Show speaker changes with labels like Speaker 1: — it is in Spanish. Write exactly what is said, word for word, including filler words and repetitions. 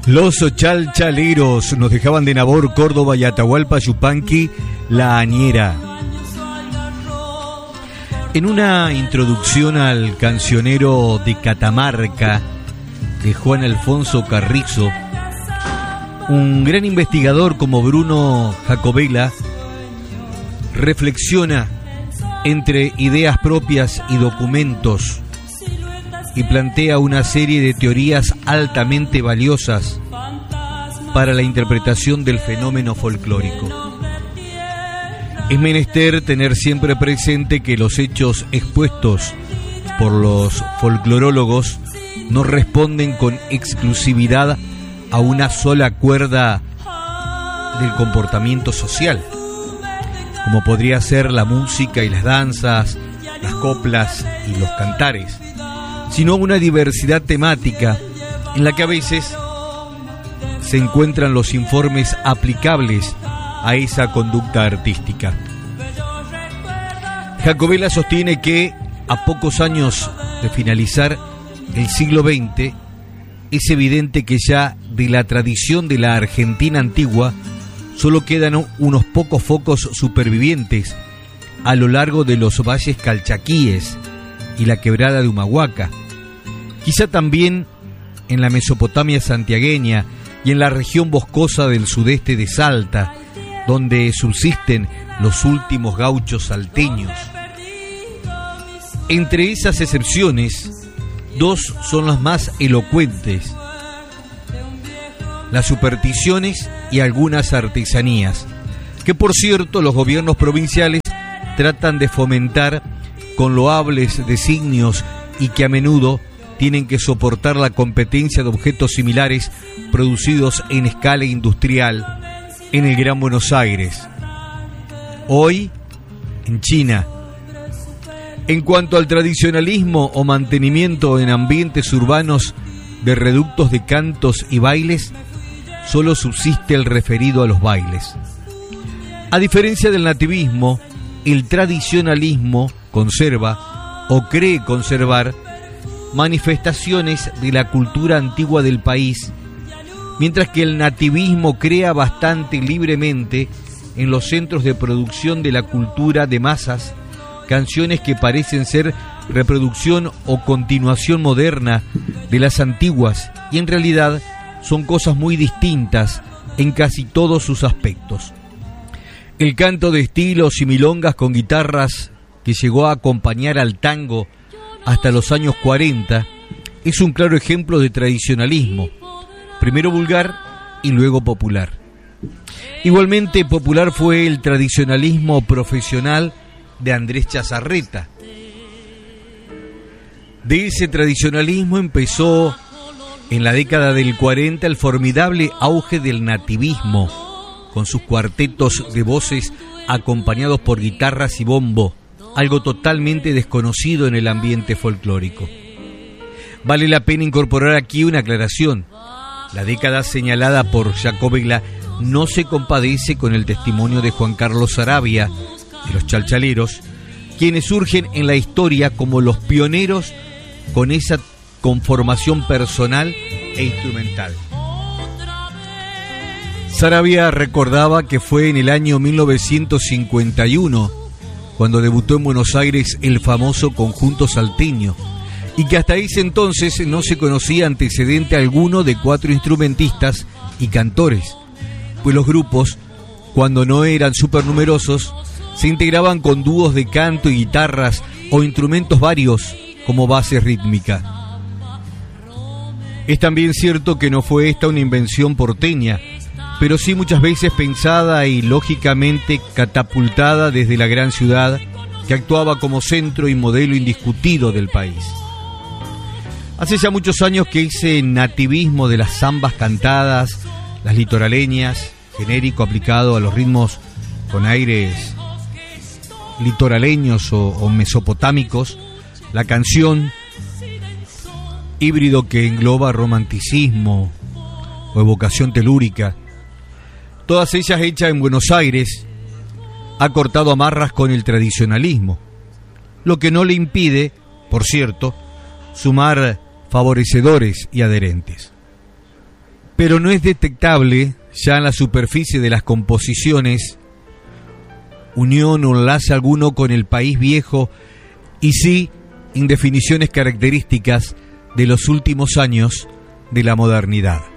Speaker 1: Los chalchaleros nos dejaban de Nabor, Córdoba y Atahualpa Yupanqui, La Añera. En una introducción al cancionero de Catamarca de Juan Alfonso Carrizo, un gran investigador como Bruno Jacobella reflexiona entre ideas propias y documentos y plantea una serie de teorías altamente valiosas para la interpretación del fenómeno folclórico. Es menester tener siempre presente que los hechos expuestos por los folclorólogos no responden con exclusividad a una sola cuerda del comportamiento social, como podría ser la música y las danzas, las coplas y los cantares, sino una diversidad temática en la que a veces se encuentran los informes aplicables a esa conducta artística. Jacobella sostiene que a pocos años de finalizar el siglo veinte es evidente que ya de la tradición de la Argentina antigua solo quedan unos pocos focos supervivientes a lo largo de los valles calchaquíes y la quebrada de Humahuaca, quizá también en la Mesopotamia santiagueña y en la región boscosa del sudeste de Salta, donde subsisten los últimos gauchos salteños. Entre esas excepciones, dos son las más elocuentes: las supersticiones y algunas artesanías, que por cierto los gobiernos provinciales tratan de fomentar con loables designios y que a menudo tienen que soportar la competencia de objetos similares producidos en escala industrial en el Gran Buenos Aires, hoy en China. En cuanto al tradicionalismo o mantenimiento en ambientes urbanos de reductos de cantos y bailes, solo subsiste el referido a los bailes. A diferencia del nativismo, el tradicionalismo conserva o cree conservar manifestaciones de la cultura antigua del país, mientras que el nativismo crea bastante libremente en los centros de producción de la cultura de masas canciones que parecen ser reproducción o continuación moderna de las antiguas y en realidad son cosas muy distintas en casi todos sus aspectos. El canto de estilos y milongas con guitarras que llegó a acompañar al tango hasta los años cuarenta es un claro ejemplo de tradicionalismo, primero vulgar y luego popular. Igualmente popular fue el tradicionalismo profesional de Andrés Chazarreta. De ese tradicionalismo empezó en la década del cuarenta el formidable auge del nativismo, con sus cuartetos de voces acompañados por guitarras y bombo, algo totalmente desconocido en el ambiente folclórico. Vale la pena incorporar aquí una aclaración. La década señalada por Jacobella no se compadece con el testimonio de Juan Carlos Saravia, de los chalchaleros, quienes surgen en la historia como los pioneros con esa conformación personal e instrumental. Saravia recordaba que fue en el año mil novecientos cincuenta y uno cuando debutó en Buenos Aires el famoso Conjunto Salteño, y que hasta ese entonces no se conocía antecedente alguno de cuatro instrumentistas y cantores, pues los grupos, cuando no eran supernumerosos, se integraban con dúos de canto y guitarras o instrumentos varios como base rítmica. Es también cierto que no fue esta una invención porteña, pero sí muchas veces pensada y lógicamente catapultada desde la gran ciudad que actuaba como centro y modelo indiscutido del país. Hace ya muchos años que ese nativismo de las zambas cantadas, las litoraleñas, genérico aplicado a los ritmos con aires litoraleños o, o mesopotámicos, la canción, híbrido que engloba romanticismo o evocación telúrica, todas ellas hechas en Buenos Aires, ha cortado amarras con el tradicionalismo, lo que no le impide, por cierto, sumar favorecedores y adherentes. pero no es detectable ya en la superficie de las composiciones unión o enlace alguno con el país viejo, y sí indefiniciones características de los últimos años de la modernidad.